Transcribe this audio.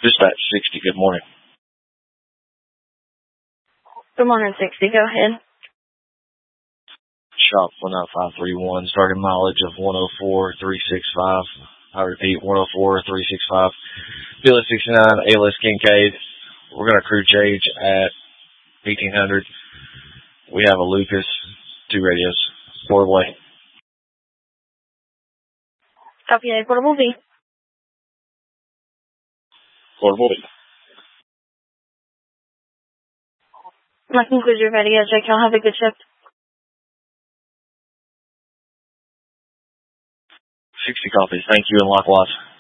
Dispatch 60, good morning. Good morning, 60. Go ahead. Shop 19531, starting mileage of 104,365. I repeat, 104,365. Philly 69, ALS Kincaid. We're going to crew change at 1800. We have a Lucas, 2 radios, portable A. Copy A, portable B. Portable B. That concludes your radio check. Y'all have a good shift. 60 copies. Thank you, and likewise.